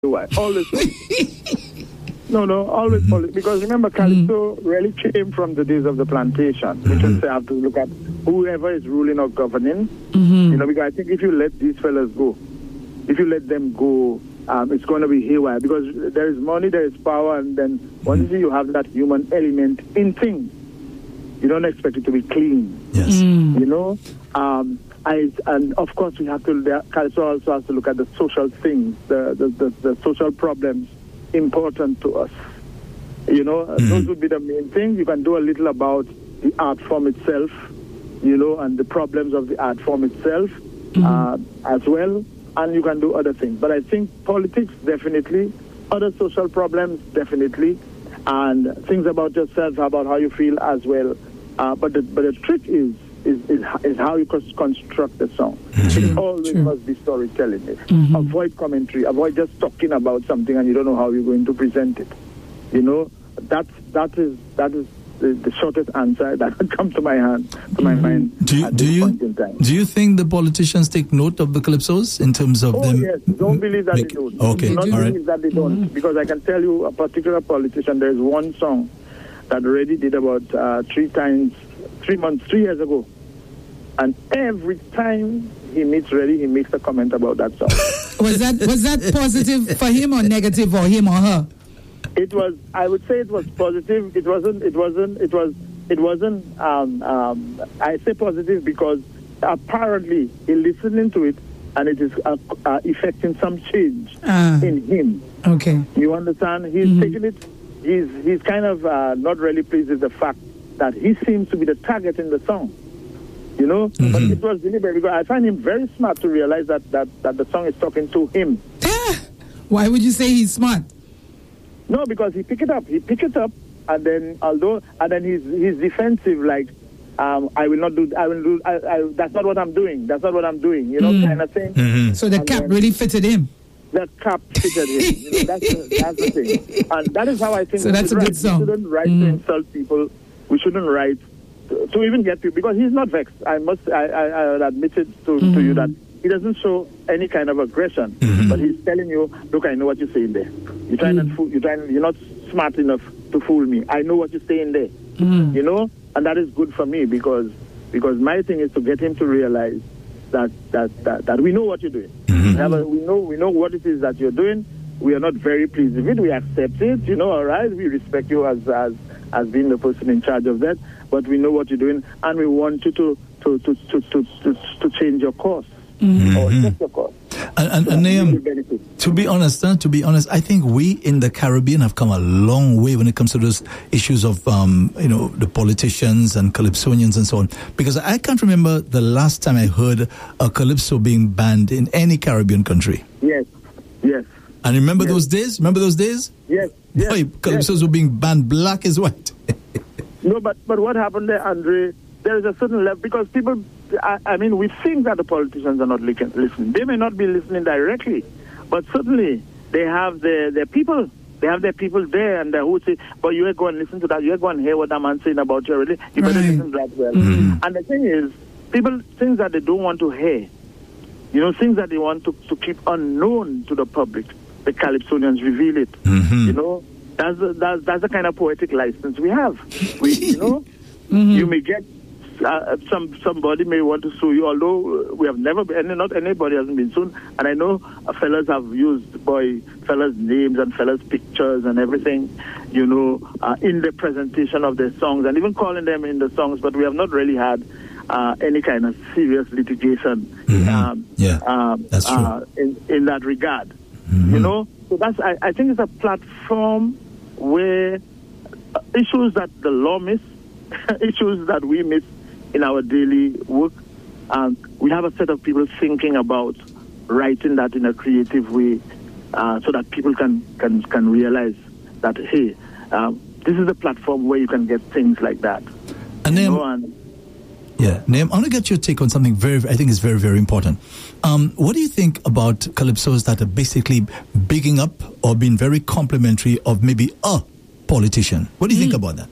why. Always. No, always politics. Because remember, Calypso really came from the days of the plantation. We just have to look at whoever is ruling or governing. You know, because I think if you let these fellas go, if you let them go, it's going to be haywire. Because there is money, there is power, and then once you have that human element in things, you don't expect it to be clean. Yes. You know? And of course we have to, Calypso also has to look at the social things, the social problems important to us. You know, those would be the main things. You can do a little about the art form itself, you know, and the problems of the art form itself as well, and you can do other things. But I think politics, definitely, other social problems, definitely, and things about yourself, about how you feel as well. But the trick is how you construct the song. It always must be storytelling. Avoid commentary. Avoid just talking about something and you don't know how you're going to present it. You know, that is the shortest answer that would come to my mind. Do you think the politicians take note of the calypsos in terms of them? Yes, don't believe that they don't. Okay, Not all right. believe that they don't, because I can tell you a particular politician. There is one song that already did about 3 years ago, and every time he meets Reddy, he makes a comment about that song. Was that positive for him or negative for him or her? It was. I would say it was positive. It wasn't. I say positive because apparently he's listening to it, and it is affecting some change in him. Okay. You understand? He's taking it. He's kind of not really pleased with the fact that he seems to be the target in the song. You know? But it was deliberate, because I find him very smart to realize that the song is talking to him. Why would you say he's smart? No, because he picked it up. And then he's defensive, like, I will do. That's not what I'm doing. You know, kind of thing. So the cap really fitted him. That cap fitted him. You know, that's the thing. And that is how I think. So that's a good song. We shouldn't write to insult people. We shouldn't write to even get people, because he's not vexed. I admit it to you that he doesn't show any kind of aggression, but he's telling you, look, I know what you're saying there. You're not smart enough to fool me. I know what you're saying there. You know, and that is good for me, because my thing is to get him to realize that we know what you're doing. We know what it is that you're doing. We are not very pleased with it. We accept it. You know, all right. We respect you as being the person in charge of that. But we know what you're doing, and we want you to change your course or adjust your course. And Nahum, to be honest, I think we in the Caribbean have come a long way when it comes to those issues of, the politicians and calypsonians and so on. Because I can't remember the last time I heard a calypso being banned in any Caribbean country. Yes. And remember those days? Yes. Boy, calypsos were being banned black as white. No, but what happened there, Andre? There is a certain level, because people, we think that the politicians are not listening. They may not be listening directly, but certainly they have their people. They have their people there, and who say, but you go and listen to that. You go and hear what that man's saying about you already. You better listen to that well. And the thing is, things that they don't want to hear, things that they want to keep unknown to the public, the Calypsonians reveal it. You know, that's the kind of poetic license we have. You may get somebody may want to sue you, although we have never been, not anybody hasn't been sued. And I know fellas have used fellas' names and fellas' pictures and everything, in the presentation of their songs, and even calling them in the songs. But we have not really had any kind of serious litigation. That's true. In that regard. So I think it's a platform where issues that the law miss, issues that we miss in our daily work, we have a set of people thinking about writing that in a creative way, so that people can realize that, hey, this is a platform where you can get things like that. And then, Nahum, I want to get your take on something I think is very, very important. What do you think about calypsos that are basically bigging up or being very complimentary of maybe a politician? What do you think about that?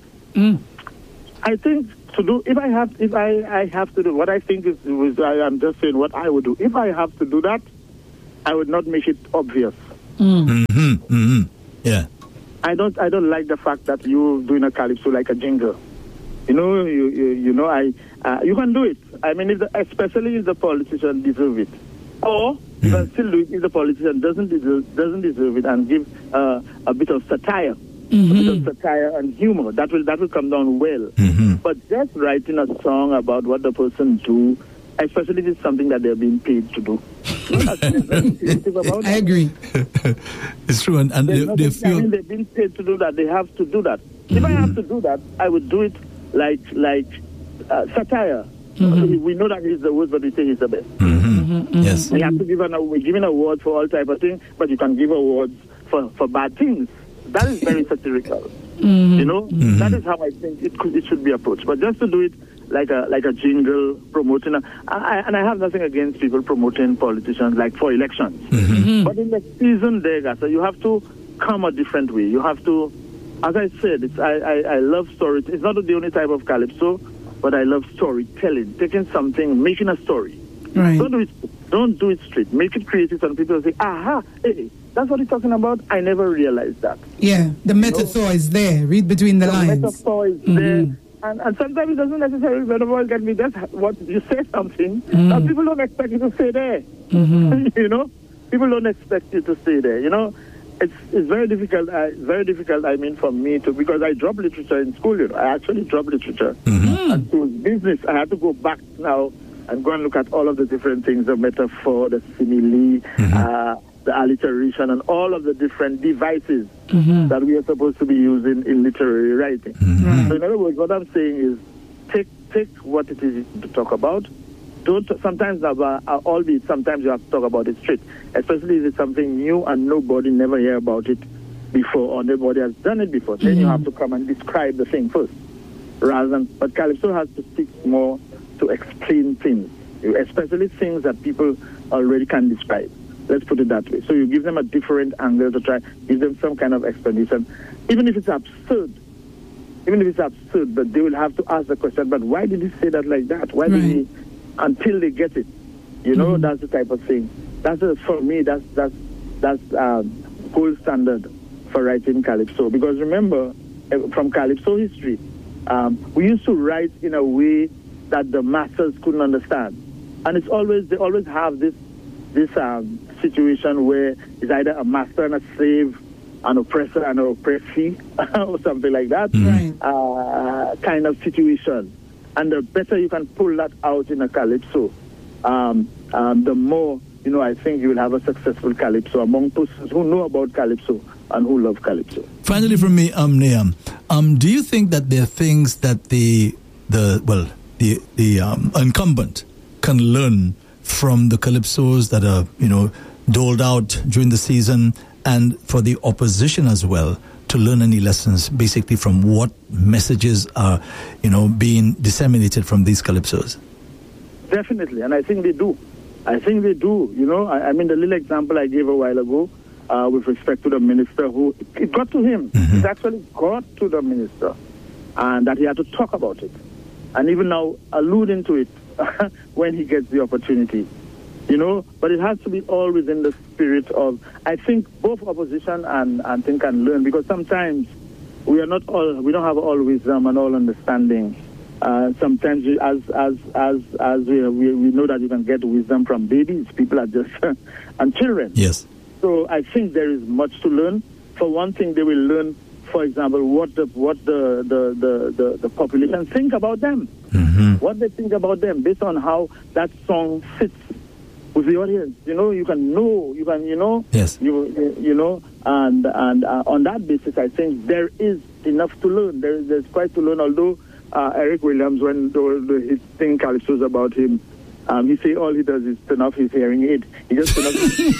I think if I have to do what I think I'm just saying what I would do. If I have to do that, I would not make it obvious. Yeah. I don't like the fact that you're doing a calypso like a jingle. You know, you can do it. I mean, especially if the politician deserve it, or you can still do it if the politician doesn't deserve it, and give a bit of satire, a bit of satire and humor. That will come down well. But just writing a song about what the person do, especially if it's something that they're being paid to do. I agree. It's true, and they feel. I mean, they've been paid to do that. They have to do that. If I have to do that, I would do it like satire. We know that he's the worst, but we say he's the best. Yes. We have to we're giving awards for all type of things, but you can give awards for bad things. That is very satirical. You know, that is how I think it should be approached. But just to do it like a jingle promoting, and I have nothing against people promoting politicians like for elections. But in the season there, so you have to come a different way. You have to, as I said, I love story. It's not the only type of calypso, but I love storytelling. Taking something, making a story. Right. Don't do it straight. Make it creative, and people say, "Aha, hey, that's what he's talking about." I never realized that. Yeah, the metaphor is there. Read between the lines. The metaphor is there. And sometimes it doesn't necessarily metaphor can be just what you say something that people don't expect you to say there. You know, people don't expect you to say there. You know, it's very difficult. Very difficult. I mean, for me to, because I dropped literature in school. You know, I actually dropped literature. And to business, I had to go back now and go and look at all of the different things: the metaphor, the simile, the alliteration, and all of the different devices that we are supposed to be using in literary writing. So in other words, what I'm saying is take what it is to talk about. Don't sometimes albeit sometimes you have to talk about it straight, especially if it's something new and nobody never hear about it before or nobody has done it before. Then you have to come and describe the thing first, rather than. But calypso has to stick more to explain things, especially things that people already can describe. Let's put it that way. So you give them a different angle to try, give them some kind of explanation, even if it's absurd. But they will have to ask the question, but why did he say that like that? Why did he, until they get it? You know, that's the type of thing. For me, that's gold standard for writing calypso. Because remember, from calypso history, we used to write in a way that the masses couldn't understand. And they always have this situation where it's either a master and a slave, an oppressor and an oppressee, or something like that, kind of situation. And the better you can pull that out in a calypso, the more, you know, I think you will have a successful calypso among persons who know about calypso and who love calypso. Finally, from me, Nahum, do you think that there are things that the incumbent can learn from the calypsos that are, you know, doled out during the season, and for the opposition as well to learn any lessons basically from what messages are, you know, being disseminated from these calypsos? Definitely, and I think they do. You know, I mean, the little example I gave a while ago with respect to the minister who, it got to him. It actually got to the minister, and that he had to talk about it. And even now alluding to it when he gets the opportunity. You know, but it has to be all within the spirit of, I think both opposition and thing can learn, because sometimes we don't have all wisdom and all understanding. Sometimes we know that you can get wisdom from babies. People are just and children. Yes. So I think there is much to learn. For one thing, they will learn, for example, what the population think about them. What they think about them based on how that song fits with the audience. You know, you know. Yes. You know, and on that basis, I think there is enough to learn. There's quite to learn. Although Eric Williams, when his thing calypsos about him, he say all he does is turn off his hearing aid. He just turn off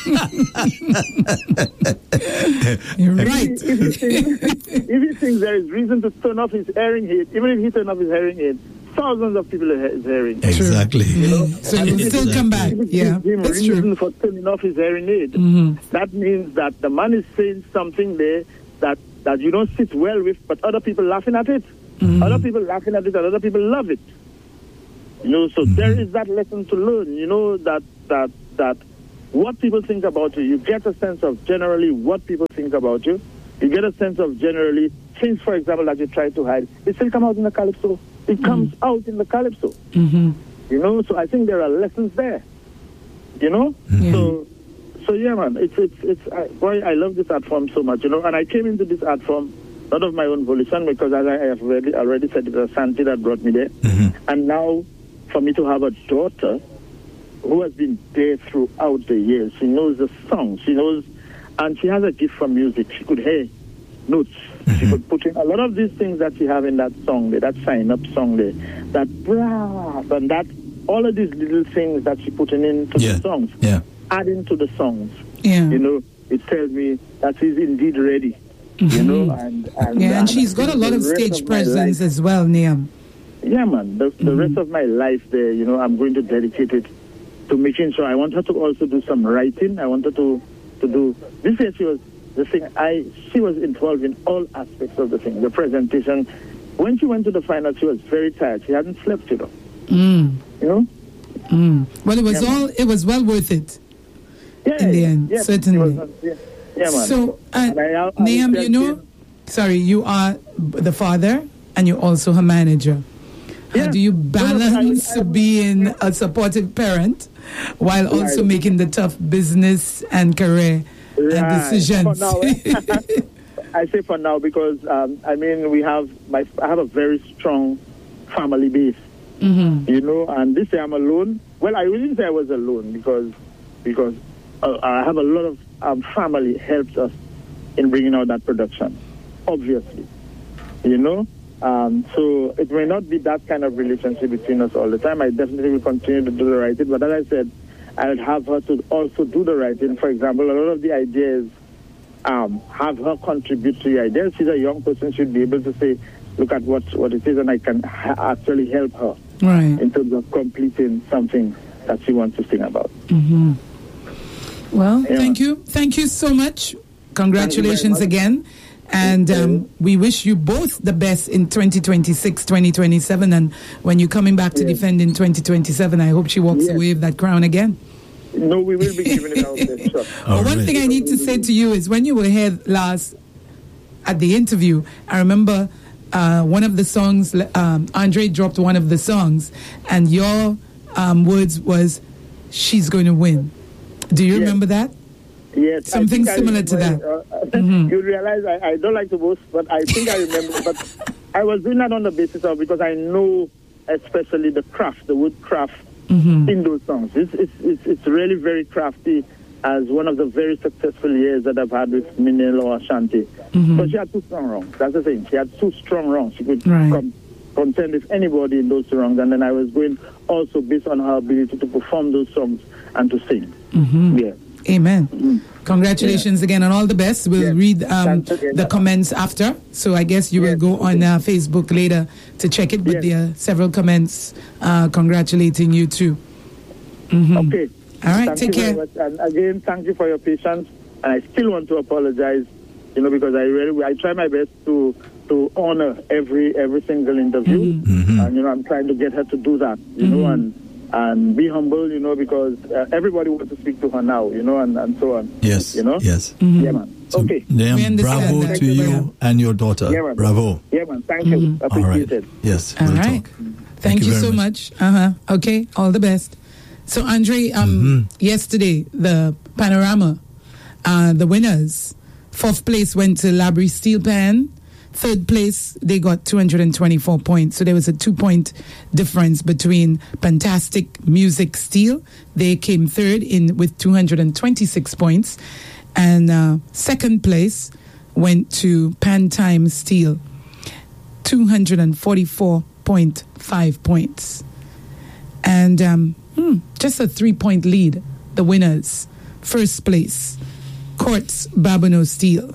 You're right. If he thinks there is reason to turn off his hearing aid, even if he turn off his hearing aid, thousands of people are hearing. Exactly. You know? So he'll still come back. Yeah, that's reason true. for turning off his hearing aid. That means that the man is saying something there that you don't sit well with, but other people laughing at it. Other people laughing at it, and other people love it. You know, so there is that lesson to learn. You know, that what people think about you. You get a sense of generally what people think about you. You get a sense of generally things, for example, that you try to hide. It still comes out in the calypso. It comes out in the calypso. Mm-hmm. You know, so I think there are lessons there. You know, so yeah, man. Boy, I love this art form so much. You know, and I came into this art form not of my own volition, because as I have already said, it was Santi that brought me there. Mm-hmm. And now, for me to have a daughter who has been there throughout the years, she knows the song, she knows, and she has a gift for music. She could hear notes. Mm-hmm. She could put in a lot of these things that she have in that song there, that sign-up song there, that brass, and that, all of these little things that she put into the songs, adding to the songs. Yeah. You know, it tells me that she's indeed ready. Mm-hmm. You know, and she's got a lot of stage presence as well, Niam. Yeah, man. The rest of my life there, you know, I'm going to dedicate it to making sure. I want her to also do some writing. I want her to do. This year she was involved in all aspects of the thing. The presentation. When she went to the final, she was very tired. She hadn't slept, you know. You know. Well, it was well worth it. Yeah, in the end, certainly. Yeah, man. So, Niam, you know, you are the father and you're also her manager. How do you balance being a supportive parent while also making the tough business and career and decisions? For now, I say for now because, I mean, I have a very strong family base, you know, and this year I'm alone. Well, I wouldn't say I was alone because I have a lot of family helped us in bringing out that production, obviously, you know. So it may not be that kind of relationship between us all the time. I definitely will continue to do the writing, but as I said, I would have her to also do the writing. For example, a lot of the ideas, have her contribute to the ideas. She's a young person, should be able to say, look at what it is, and I can actually help her in terms of completing something that she wants to sing about. Mm-hmm. Well, thank you so much. Congratulations again. And we wish you both the best in 2026, 2027. And when you're coming back to defend in 2027, I hope she walks away with that crown again. No, we will be giving it out there. Sure. But one thing I need to say to you is when you were here last at the interview, I remember one of the songs, Andre dropped one of the songs, and your words was, "She's going to win." Do you remember that? Yes. Something similar to that. You realize I don't like to boast, but I think I remember. But I was doing that on the basis of, because I know especially the craft, the woodcraft in those songs. It's really very crafty, as one of the very successful years that I've had with Minel or Ashanti. But she had 2 strong wrongs. That's the thing. She had 2 strong wrongs. She could contend with anybody in those wrongs. And then I was going also based on her ability to perform those songs and to sing. Yeah. Amen. Congratulations again and all the best. We'll read the comments after. So I guess you will go on Facebook later to check it. But there are several comments congratulating you too. Okay. All right. Take care. And again, thank you for your patience. And I still want to apologize, you know, because I try my best to honor every single interview. And, you know, I'm trying to get her to do that, you know, and be humble, you know, because everybody wants to speak to her now, you know, and so on. Yes. You know? Yes. Yeah, man. So, okay. Bravo to you and your daughter. Yeah, man. Bravo. Yeah, man. Thank you. Appreciate it. Yes. All right. Talk. Thank you so much. Okay. All the best. So, Andre, yesterday, the Panorama, the winners, 4th place went to Labrie Steel Pan. 3rd place, they got 224 points. So there was a 2-point difference between Fantastic Music Steel. They came 3rd with 226 points. And 2nd place went to Pantime Steel, 244.5 points. And just a 3-point lead, the winners. 1st place, Quartz Babonneau Steel,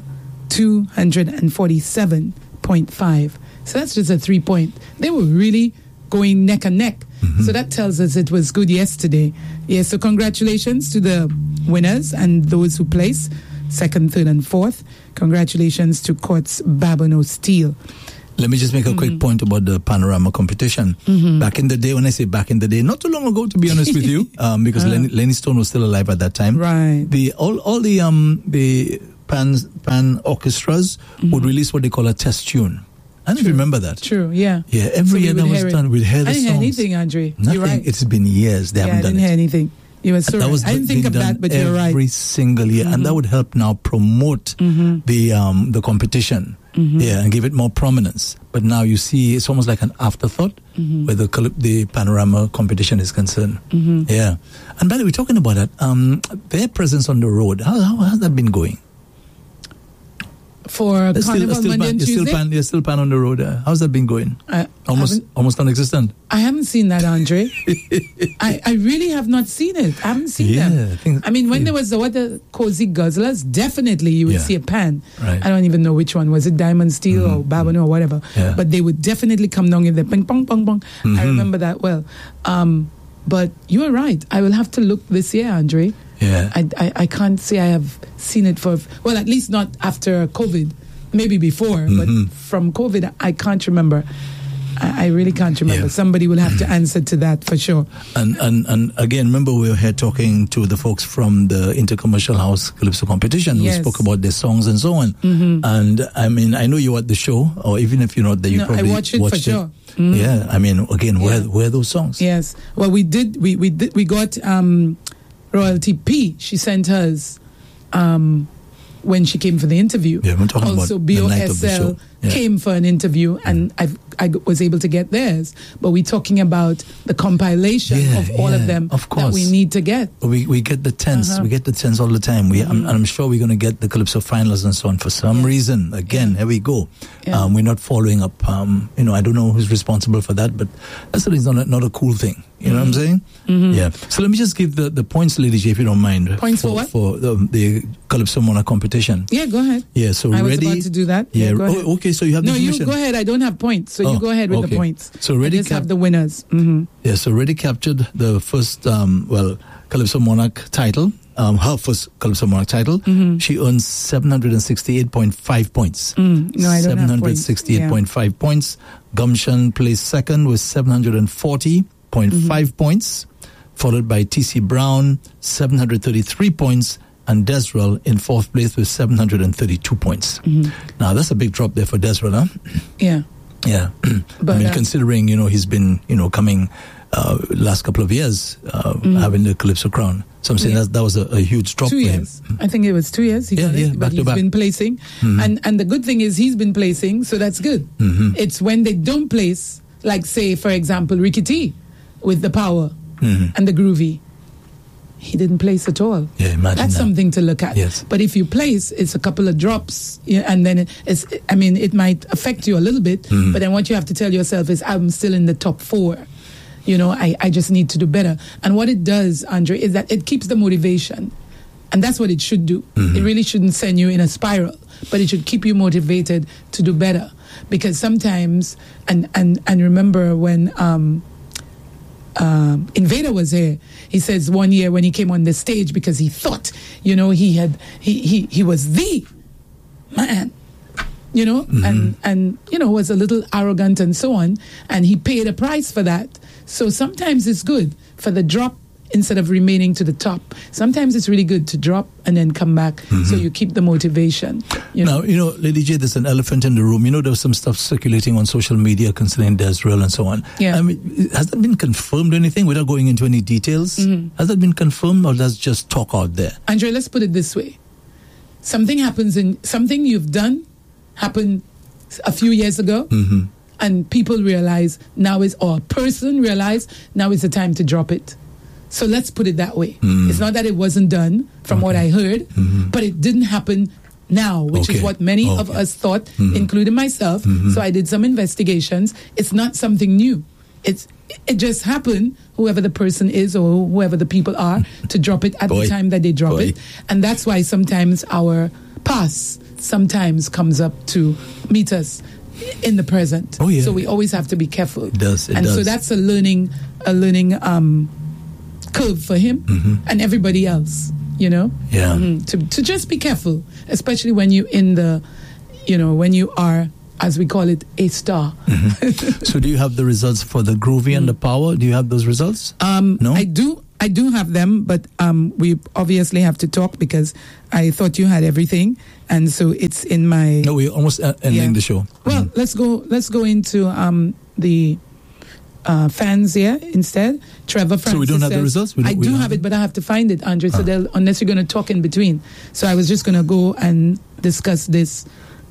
247.5. So that's just a 3-point. They were really going neck and neck. So that tells us it was good yesterday. Yeah, so congratulations to the winners and those who placed 2nd, 3rd, and 4th. Congratulations to Quartz Babonneau Steel. Let me just make a quick point about the Panorama competition. Back in the day, when I say back in the day, not too long ago, to be honest with you, because Lenny Stone was still alive at that time. Right. All the pan orchestras would release what they call a test tune. I don't remember that. True, yeah. Yeah, every year that was done, we'd hear the songs. I didn't hear anything, Andre. Nothing. You're right. It's been years they haven't done it. I didn't hear anything. You were so right. I didn't think of that, but you're right. Every single year, and that would help now promote the competition, and give it more prominence. But now you see, it's almost like an afterthought where the Panorama competition is concerned. Yeah, and by the way, talking about that, their presence on the road, how has that been going? For Carnival Monday and Tuesday? You're still pan on the road. How's that been going? Almost non-existent. I haven't seen that, Andre. I really have not seen it. I haven't seen them. I mean, when there was the Cozy Guzzlers, definitely you would see a pan. Right. I don't even know which one. Was it Diamond Steel or Babano or whatever? Yeah. But they would definitely come down in the ping pong pong pong. I remember that well. But you are right. I will have to look this year, Andre. Yeah. I can't say I have seen it well, at least not after COVID. Maybe before, but from COVID, I can't remember. I really can't remember. Yeah. Somebody will have to answer to that for sure. And again, remember we were here talking to the folks from the Intercommercial House Calypso competition who spoke about their songs and so on. And I mean, I know you were at the show, or even if you're not there, you probably I watched it for sure. Yeah, I mean, again, where are those songs? Yes. Well, we got Royalty P. She sent hers when she came for the interview. Yeah, we're talking also, about the night of the show. came for an interview, and I was able to get theirs. But we're talking about the compilation of all of them that we need to get. We get the 10s. We get the 10s all the time. I'm sure we're going to get the Calypso finals and so on. For some reason, again, here we go. Yeah. We're not following up. I don't know who's responsible for that, but that's not a cool thing. You know what I'm saying? Yeah. So let me just give the points, Lady J, if you don't mind. Points for what? For the Calypso Monarch competition. Yeah, go ahead. Yeah, so I ready? was about to do that. Yeah, go ahead. Okay, so you have the information. No, you go ahead. I don't have points, so you go ahead with the points. So Ready I just have the winners. Yeah, so Ready captured the first, Calypso Monarch title, her first Calypso Monarch title. She earned 768.5 points. No, I don't have points. 768.5 points. Gumption placed second with 740.5 points, followed by T.C. Brown, 733 points, and Desrel in fourth place with 732 points. Now, that's a big drop there for Desrel, huh? Yeah. Yeah. But, I mean, considering, he's been, coming last couple of years, having the Calypso crown. So I'm saying that was a huge drop 2 years. for him. I think it was 2 years. He got it, but he's been placing. And the good thing is he's been placing, so that's good. It's when they don't place, like, say, for example, Ricky T with the Power and the Groovy. He didn't place at all. Yeah, imagine that's that. something to look at. Yes. But if you place, it's a couple of drops, and then it might affect you a little bit. But then what you have to tell yourself is, I'm still in the top 4. I just need to do better. And what it does, Andre, is that it keeps the motivation. And that's what it should do. It really shouldn't send you in a spiral, but it should keep you motivated to do better. Because sometimes, and remember when Invader was here, he says one year when he came on the stage, because he thought, he was the man, and was a little arrogant and so on, and he paid a price for that. So sometimes it's good for the drop instead of remaining to the top. Sometimes it's really good to drop and then come back, so you keep the motivation. Now, Lady J, there's an elephant in the room. There was some stuff circulating on social media concerning Desrel and so on. Yeah. I mean, has that been confirmed or anything without going into any details? Has that been confirmed, or that's just talk out there? Andre, let's put it this way. Something you've done happened a few years ago, and people realize or a person realize now is the time to drop it. So let's put it that way. It's not that it wasn't done, from what I heard, but it didn't happen now, which is what many of us thought, including myself. So I did some investigations. It's not something new. It just happened, whoever the person is or whoever the people are, to drop it at the time that they drop it. And that's why sometimes our past sometimes comes up to meet us in the present. Oh, yeah. So we always have to be careful. It does. So that's a learning curve for him and everybody else, Yeah. To just be careful, especially when you when you are as we call it, a star. Mm-hmm. So do you have the results for the Groovy and the Power? Do you have those results? No? I do have them, but we obviously have to talk because I thought you had everything, and so it's in my... No, we're almost ending the show. Well, let's go into the fans here instead. Trevor Francis. So we don't have the results? I do have it, but I have to find it, Andre, so unless you're going to talk in between. So I was just going to go and discuss this.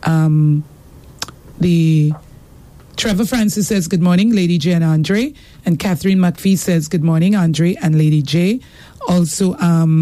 The Trevor Francis says, good morning, Lady J and Andre. And Catherine McPhee says, good morning, Andre and Lady J. Also,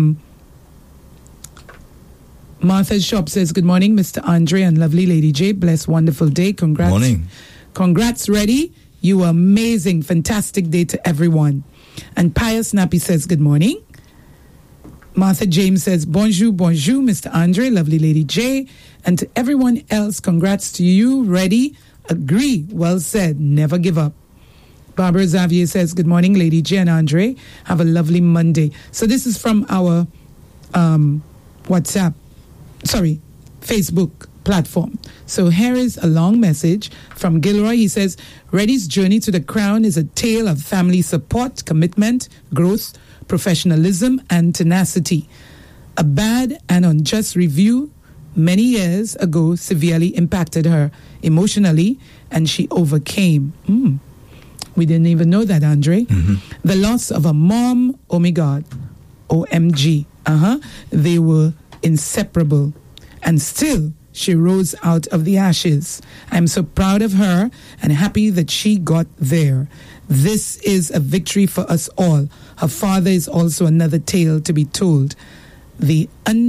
Martha Shop says, good morning, Mr. Andre and lovely Lady J. Bless, wonderful day. Congrats. Morning. Congrats, Reddy. You were amazing. Fantastic day to everyone. And Pius Nappy says, good morning. Martha James says, bonjour, bonjour, Mr. Andre, lovely Lady J. And to everyone else, congrats to you, Reddy. Agree. Well said. Never give up. Barbara Xavier says, good morning, Lady J and Andre. Have a lovely Monday. So this is from our Facebook platform. So here is a long message from Gilroy. He says, Reddy's journey to the crown is a tale of family support, commitment, growth, professionalism, and tenacity. A bad and unjust review many years ago severely impacted her emotionally, and she overcame. We didn't even know that, Andre. Mm-hmm. The loss of a mom, oh my God, OMG. They were inseparable. And still, she rose out of the ashes. I'm so proud of her and happy that she got there. This is a victory for us all. Her father is also another tale to be told. The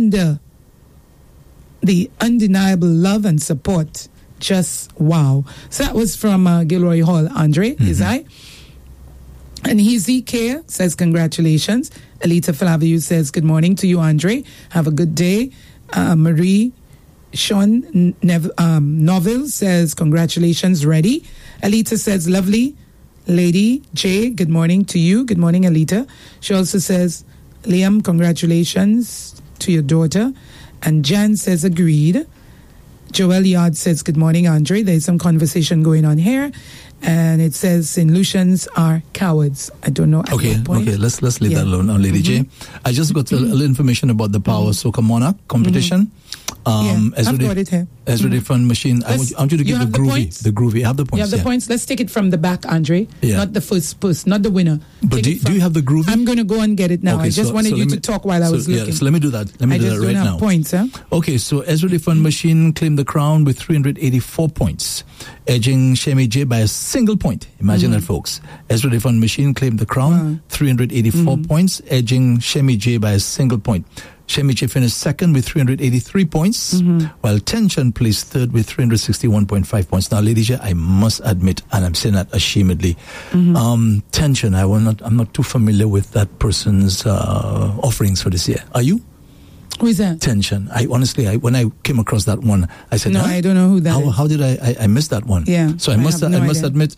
undeniable love and support. Just wow. So that was from Gilroy Hall, Andre, is I? And Heezy Care says congratulations. Alita Flaviu says good morning to you, Andre. Have a good day. Marie Sean Noville says congratulations, Reddy. Alita says lovely Lady J, good morning to you. Good morning, Alita. She also says, Liam, congratulations to your daughter. And Jan says agreed. Joelle Yard says, good morning, Andre. There's some conversation going on here. And it says St. Lucians are cowards. I don't know. Okay, let's leave that alone now, Lady J. I just got a little information about the Power Soca Monarch competition. I've got it here. Ezra the Fun Machine. I want you to give the Groovy. I have the points. You have the points. Let's take it from the back, Andre. Yeah. Not the first post, not the winner. But do you have the Groovy? I'm going to go and get it now. Okay, I just wanted you to talk while I was looking. Yeah, so let me do that. Let me do that right now. I just don't have points, huh? Okay, so Ezra the Fun Machine claimed the crown with 384 points, edging Shemi J by a single point. Imagine that, folks. Ezra the Fun Machine claimed the crown, 384 points, edging Shemi J by a single point. Shemi J finished second with 383 points, while Tension placed third with 361.5 points. Now, Lady J, I must admit, and I'm saying that ashamedly, Tension, I'm not too familiar with that person's offerings for this year. Are you? Who is that? Tension. I honestly, when I came across that one, I said, "No, I don't know who that is." How did I miss that one? Yeah. So I must admit,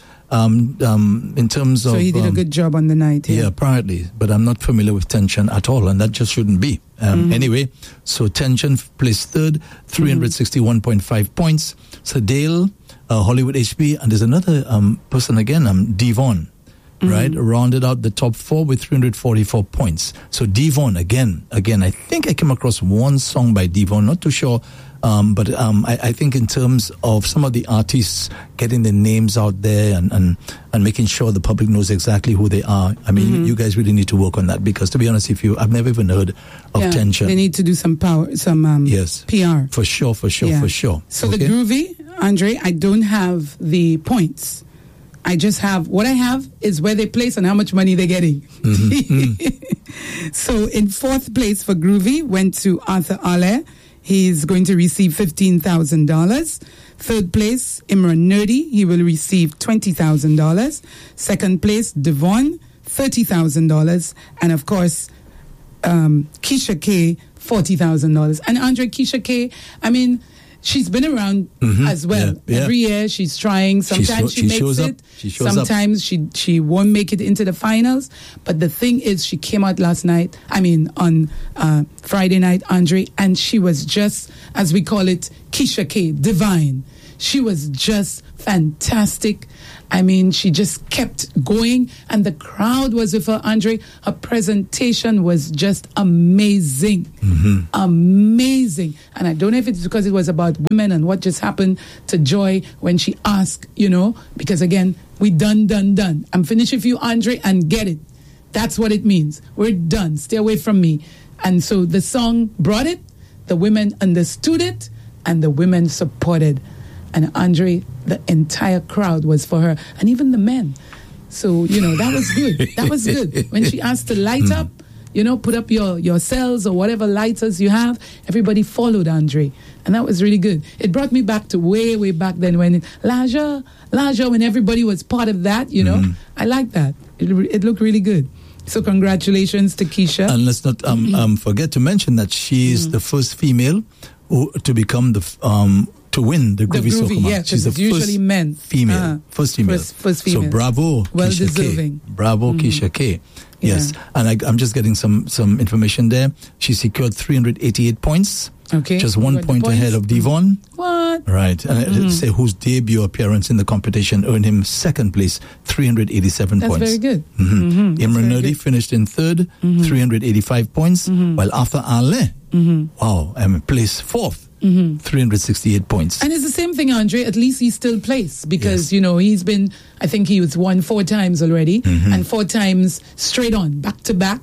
in terms of, so he did a good job on the night. Yeah, apparently, but I'm not familiar with Tension at all, and that just shouldn't be. Anyway, so Tension placed third, 361.5 points. So Dale, Hollywood HB, and there's another person again, Devon. Right, rounded out the top four with 344 points. So Devon, again, I think I came across one song by Devon, not too sure, but I think in terms of some of the artists getting their names out there and making sure the public knows exactly who they are. I mean, you guys really need to work on that, because to be honest, I've never even heard of Tension. They need to do some yes, PR. For sure. So the Groovy, Andre, I don't have the points. I just have, what I have is where they place and how much money they're getting. So in fourth place for Groovy went to Arthur Ale. He's going to receive $15,000. Third place, Imran Nerdy. He will receive $20,000. Second place, Devon, $30,000. And of course, Keisha K, $40,000. And Andre, Keisha K, I mean, she's been around as well. Yeah. Every year she's trying. Sometimes she makes it. Sometimes she won't make it into the finals. But the thing is, she came out on Friday night, Andre, and she was just, as we call it, Keisha K, divine. She was just fantastic. I mean, she just kept going, and the crowd was with her, Andre. Her presentation was just amazing. Amazing. And I don't know if it's because it was about women and what just happened to Joy when she asked, because again, we done. I'm finished with you, Andre, and get it. That's what it means. We're done. Stay away from me. And so the song brought it, the women understood it, and the women supported. And Andre, the entire crowd was for her, and even the men. So, that was good. That was good. When she asked to light up, put up your cells or whatever lighters you have, everybody followed Andre. And that was really good. It brought me back to way, way back then when Laja, when everybody was part of that, I like that. It looked really good. So congratulations to Keisha. And let's not forget to mention that she is the first female to become to win the Groovy Soca match. Yeah, she's the usually men. Female. First female. First female. So bravo, well Keisha deserving. K. Bravo, Keisha K. Yes. Yeah. And I'm just getting some information there. She secured 388 points. Okay. Just 1 point ahead of Devon. What? Right. And say whose debut appearance in the competition earned him second place, 387 points. That's very good. Imran Nerdi finished in third, 385 points, while Arthur Ale, placed fourth. 368 points. And it's the same thing, Andre. At least he's still placed because, he's been, I think he was won 4 times already and 4 times straight on, back to back.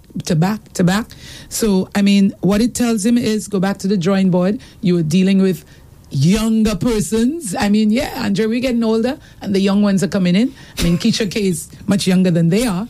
So, I mean, what it tells him is go back to the drawing board. You were dealing with younger persons. I mean, Andre, we're getting older and the young ones are coming in. I mean, Keisha K is much younger than they are.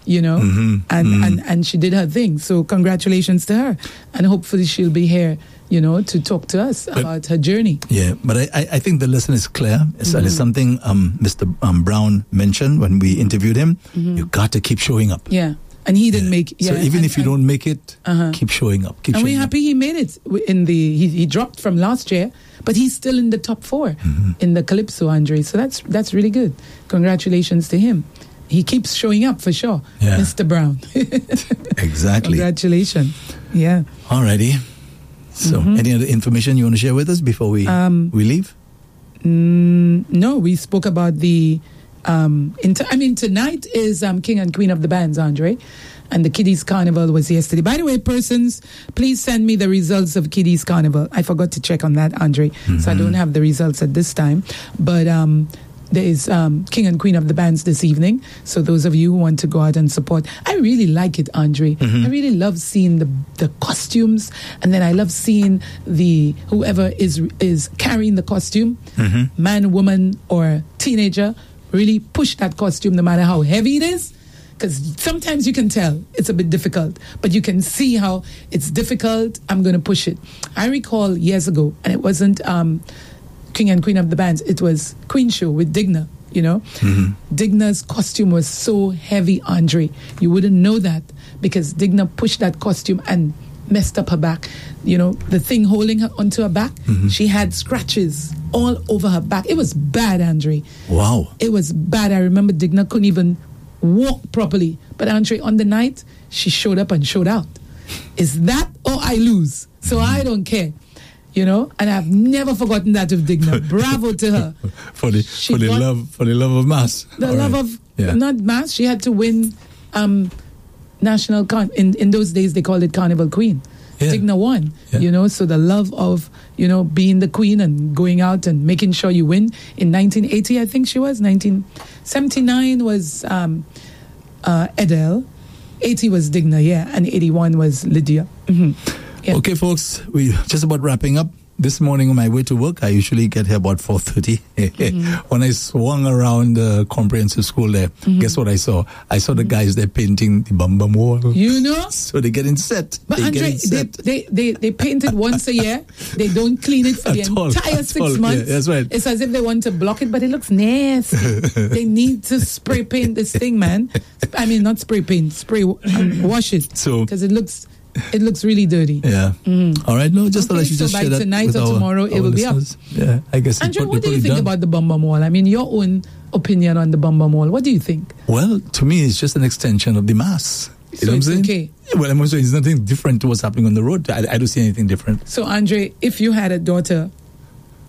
And she did her thing. So congratulations to her. And hopefully she'll be here, to talk to us about her journey. Yeah, but I think the lesson is clear. It's something Mr. Brown mentioned when we interviewed him. You got to keep showing up. Yeah. And he didn't make it. So even if you don't make it, keep showing up. And we're happy he made it. He dropped from last year, but he's still in the top 4 in the Calypso, Andre. So that's really good. Congratulations to him. He keeps showing up for sure, Mr. Brown. Exactly. Congratulations. Yeah. Alrighty. So, any other information you want to share with us before we leave? No, we spoke about the. Tonight is King and Queen of the Bands, Andre, and the Kiddies Carnival was yesterday. By the way, persons, please send me the results of Kiddies Carnival. I forgot to check on that, Andre, so I don't have the results at this time. But there is King and Queen of the Bands this evening. So those of you who want to go out and support, I really like it, Andre. I really love seeing the costumes, and then I love seeing whoever is carrying the costume, man, woman, or teenager, really push that costume no matter how heavy it is. Because sometimes you can tell it's a bit difficult, but you can see how it's difficult. I'm going to push it. I recall years ago, and it wasn't King and Queen of the Bands, it was Queen Show with Digna, Digna's costume was so heavy, Andre. You wouldn't know that because Digna pushed that costume and messed up her back. The thing holding her onto her back, she had scratches all over her back. It was bad, Andre. Wow. It was bad. I remember Digna couldn't even walk properly. But Andre, on the night, she showed up and showed out. Is that or I lose? So I don't care. And I've never forgotten that of Digna. Bravo to her. for the love of mass. Not mass. She had to win national in those days they called it Carnival Queen. Digna won. So the love of being the queen and going out and making sure you win. In 1980, I think she was 1979 was Adele, 80 was Digna, and 81 was Lydia. Yeah. Okay, folks, we're just about wrapping up. This morning on my way to work, I usually get here about 4:30. When I swung around the comprehensive school there, guess what I saw? I saw the guys there painting the Bum Bum wall. So they're getting set. But Andre, they paint it once a year. They don't clean it for the entire 6 months. Yeah, that's right. It's as if they want to block it, but it looks nasty. They need to spray paint this thing, man. I mean, not spray paint, wash it. Because it looks really dirty. Yeah. All right. No, just to let you just share that tonight with or tomorrow, it will listeners. be up. Yeah, I guess. Andrew, what do you think about the Bum Bum Wall? I mean, your own opinion on the Bum Bum Wall. What do you think? Well, to me, it's just an extension of the mass. You know what I'm saying? Okay. Well, I'm saying it's nothing different to what's happening on the road. I don't see anything different. So, Andre, if you had a daughter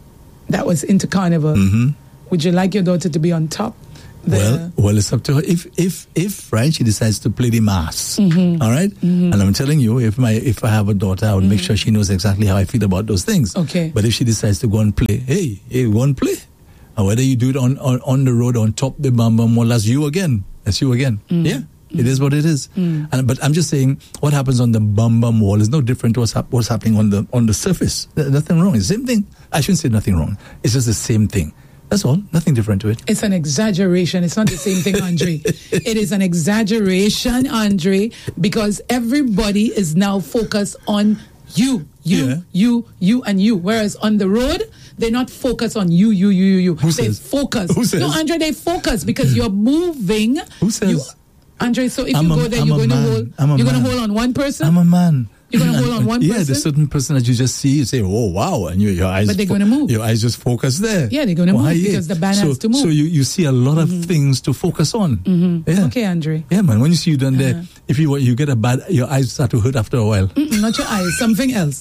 that was into Carnival. Would you like your daughter to be on top? Well, it's up to her. If right, she decides to play the mass, all right. And I'm telling you, if I have a daughter, I would make sure she knows exactly how I feel about those things. Okay. But if she decides to go and play, hey, go and play. And whether you do it on the road, on top the bam bam wall, that's you again. Yeah. It is what it is. But I'm just saying, what happens on the bum bum wall is no different to what's happening on the surface. Nothing wrong. It's the same thing. I shouldn't say nothing wrong. It's just the same thing. That's all. Nothing different to it. It's an exaggeration. It's not the same thing, Andre. It is an exaggeration, Andre, because everybody is now focused on you, and you. Whereas on the road, they're not focused on you. Who they says? focus. Who says? No, Andre, they focus because you're moving. Who says? Andre, so if you go there, you're going to hold on one person? I'm a man. You're going to hold on one person? Yeah, there's certain person that you just see, you say, oh, wow, and your eyes... But they're going to move. Your eyes just focus there. Yeah, they're going to move because the band has to move. So you see a lot of things to focus on. Yeah. Okay, Andre. Yeah, man, when you see you done there, if you get your eyes start to hurt after a while. Not your eyes, something else.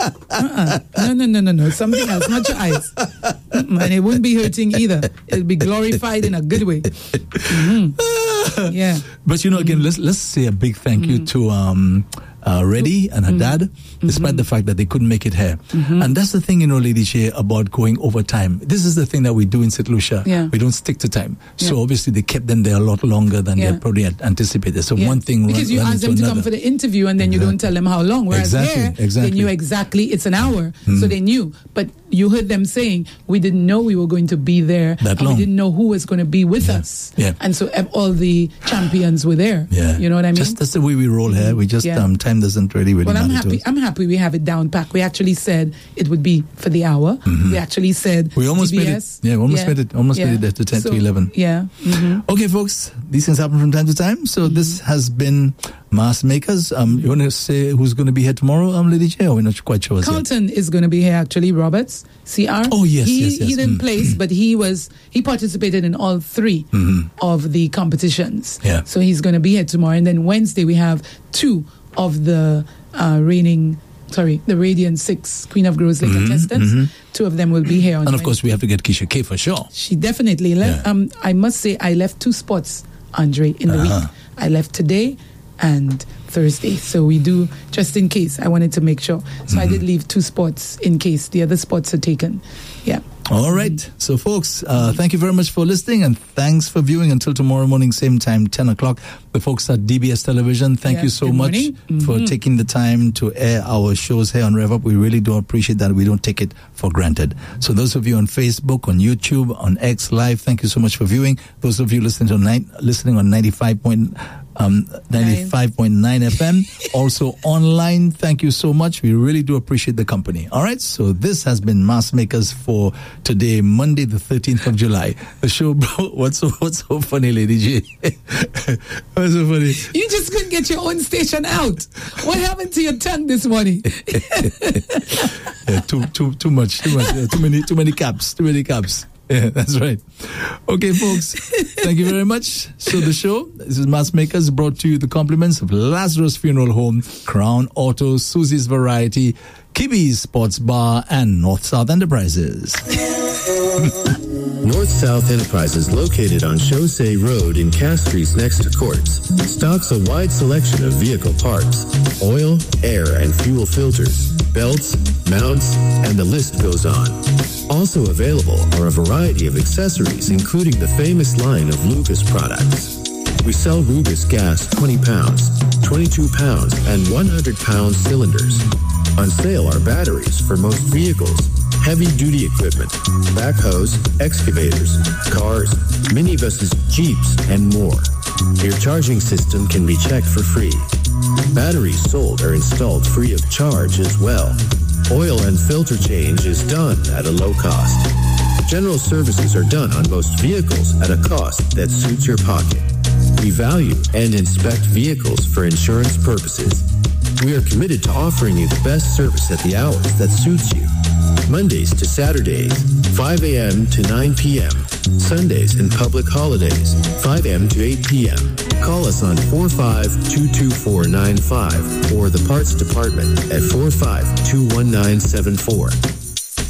No, something else, not your eyes. And it wouldn't be hurting either. It'll be glorified in a good way. Yeah. But again, let's say a big thank you to Reddy and her dad, despite the fact that they couldn't make it here. And that's the thing, Lady J, about going over time. This is the thing that we do in St. Lucia. Yeah. We don't stick to time. So obviously they kept them there a lot longer than they probably had anticipated. So one thing because you ask them to come for the interview and then you don't tell them how long. Whereas there, they knew exactly it's an hour. So they knew. But you heard them saying, we didn't know we were going to be there. That long. We didn't know who was going to be with us. Yeah. And so all the champions were there. Yeah. You know what I mean? That's the way we roll here. We just, time doesn't really Well, I'm matter happy. I'm happy we have it down packed. We actually said it would be for the hour. We actually said we almost TBS. made it. Yeah, made it. Almost made it there to 10 to 11. Yeah. Okay, folks. These things happen from time to time. So this has been Mass Makers. You want to say who's going to be here tomorrow, Lady J? Or we're not quite sure. Carlton is going to be here actually. Roberts, CR. Oh yes, He didn't place, but he participated in all three of the competitions. Yeah. So he's going to be here tomorrow, and then Wednesday we have two of the the Radiant 6 Queen of Groves Lake contestants. Two of them will be here on And of course we have to get Keisha K for sure. She definitely left. I must say I left 2 spots, Andre, in the week. I left today and Thursday. So we do, just in case, I wanted to make sure. So I did leave 2 spots in case the other spots are taken. Yeah. All right. So, folks, thank you very much for listening and thanks for viewing. Until tomorrow morning, same time, 10 o'clock. The folks at DBS Television, thank you so much for taking the time to air our shows here on Rev Up. We really do appreciate that. We don't take it for granted. So, those of you on Facebook, on YouTube, on X Live, thank you so much for viewing. Those of you listening on 95.9 FM, also online, thank you so much. We really do appreciate the company. All right, so this has been Mass Makers for today, Monday the 13th of July. The show, what's so funny, Lady J? What's so funny? You just couldn't get your own station out. What happened to your tongue this morning? Too much. Too many caps. Yeah, that's right. Okay, folks, thank you very much. So the show, this is Mass Makers, brought to you the compliments of Lazarus Funeral Home, Crown Auto, Susie's Variety, Kibby's Sports Bar, and North South Enterprises. North South Enterprises, located on Chaussee Road in Castries next to Courts, stocks a wide selection of vehicle parts, oil, air, and fuel filters, belts, mounts, and the list goes on. Also available are a variety of accessories, including the famous line of Lucas products. We sell Rubis gas 20 pounds, 22 pounds, and 100-pound cylinders. On sale are batteries for most vehicles, heavy-duty equipment, backhoes, excavators, cars, minibuses, Jeeps, and more. Your charging system can be checked for free. Batteries sold are installed free of charge as well. Oil and filter change is done at a low cost. General services are done on most vehicles at a cost that suits your pocket. We value and inspect vehicles for insurance purposes. We are committed to offering you the best service at the hours that suits you. Mondays to Saturdays, 5 a.m. to 9 p.m. Sundays and public holidays, 5 a.m. to 8 p.m. Call us on 45-22495 or the parts department at 45-21974.